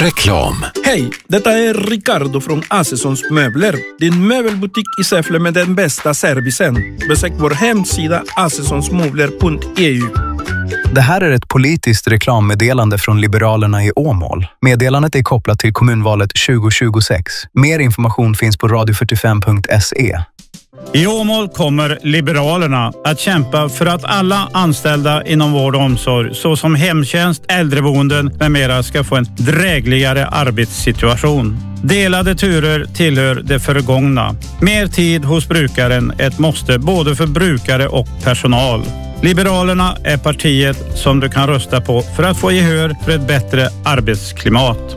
Reklam. Hej, detta är Ricardo från Assessons möbler. Din möbelbutik i Säffle med den bästa servicen. Besök vår hemsida assessonsmöbler.eu. Det här är ett politiskt reklammeddelande från Liberalerna i Åmål. Meddelandet är kopplat till kommunvalet 2026. Mer information finns på radio45.se. I Åmål kommer Liberalerna att kämpa för att alla anställda inom vård och omsorg, såsom hemtjänst, äldreboenden med mera, ska få en drägligare arbetssituation. Delade turer tillhör det förgångna. Mer tid hos brukaren ett måste både för brukare och personal. Liberalerna är partiet som du kan rösta på för att få gehör för ett bättre arbetsklimat.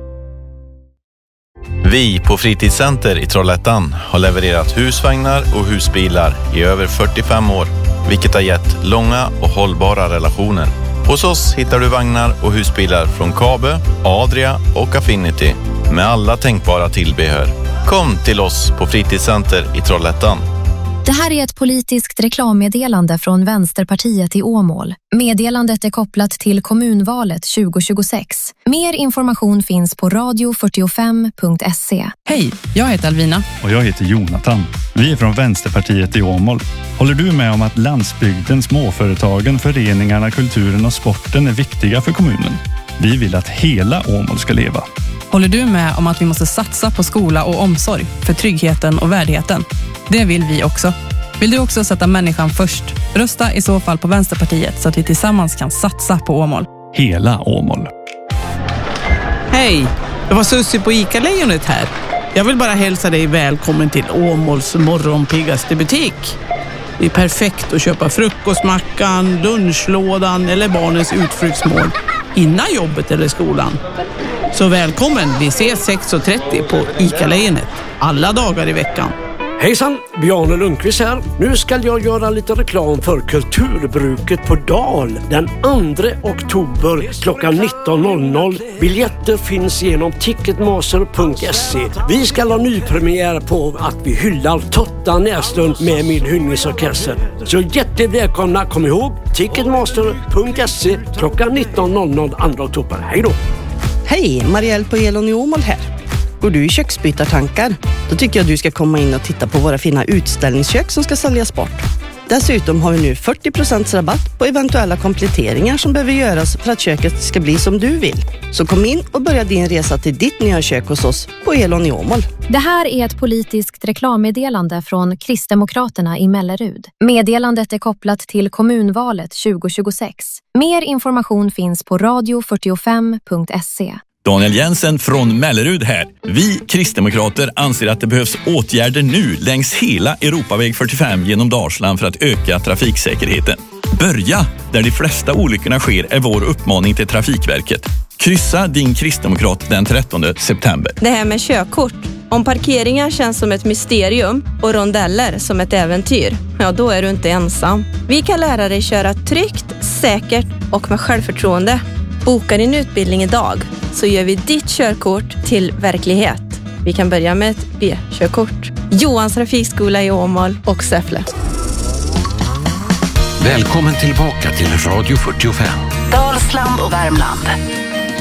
Vi på Fritidscenter i Trollhättan har levererat husvagnar och husbilar i över 45 år, vilket har gett långa och hållbara relationer. Hos oss hittar du vagnar och husbilar från Kabe, Adria och Affinity med alla tänkbara tillbehör. Kom till oss på Fritidscenter i Trollhättan. Det här är ett politiskt reklammeddelande från Vänsterpartiet i Åmål. Meddelandet är kopplat till kommunvalet 2026. Mer information finns på radio45.se. Hej, jag heter Alvina. Och jag heter Jonathan. Vi är från Vänsterpartiet i Åmål. Håller du med om att landsbygden, småföretagen, föreningarna, kulturen och sporten är viktiga för kommunen? Vi vill att hela Åmål ska leva. Håller du med om att vi måste satsa på skola och omsorg för tryggheten och värdigheten? Det vill vi också. Vill du också sätta människan först? Rösta i så fall på Vänsterpartiet så att vi tillsammans kan satsa på Åmål. Hela Åmål. Hej, det var Sussi på ICA-lejonet här. Jag vill bara hälsa dig välkommen till Åmåls morgonpiggaste butik. Det är perfekt att köpa frukostmackan, lunchlådan eller barnens utflyktsmål innan jobbet eller skolan. Så välkommen, vi ses 6.30 på ICA-lejonet alla dagar i veckan. Hejsan, Bjarne Lundqvist här. Nu ska jag göra lite reklam för Kulturbruket på Dal den 2 oktober klockan 19.00. Biljetter finns genom ticketmaster.se. Vi ska ha nypremiär på att vi hyllar Totta Näslund med min hyllningsorkester. Så hjärtligt välkomna, kom ihåg ticketmaster.se klockan 19.00 2 oktober. Hej då! Hej, Marielle på Elon i Åmål här. Går du i köksbytartankar? Då tycker jag du ska komma in och titta på våra fina utställningskök som ska säljas bort. Dessutom har vi nu 40% rabatt på eventuella kompletteringar som behöver göras för att köket ska bli som du vill. Så kom in och börja din resa till ditt nya kök hos oss på Elon i Åmål. Det här är ett politiskt reklammeddelande från Kristdemokraterna i Mellerud. Meddelandet är kopplat till kommunvalet 2026. Mer information finns på radio45.se. Daniel Jensen från Mellerud här. Vi kristdemokrater anser att det behövs åtgärder nu längs hela Europaväg 45 genom Dalsland för att öka trafiksäkerheten. Börja där de flesta olyckorna sker är vår uppmaning till Trafikverket. Kryssa din kristdemokrat den 13 september. Det här med körkort. Om parkeringar känns som ett mysterium och rondeller som ett äventyr, ja då är du inte ensam. Vi kan lära dig köra tryggt, säkert och med självförtroende. Boka din utbildning idag så gör vi ditt körkort till verklighet. Vi kan börja med ett B-körkort. Johans trafikskola i Åmål och Säffle. Välkommen tillbaka till Radio 45. Dalsland och Värmland.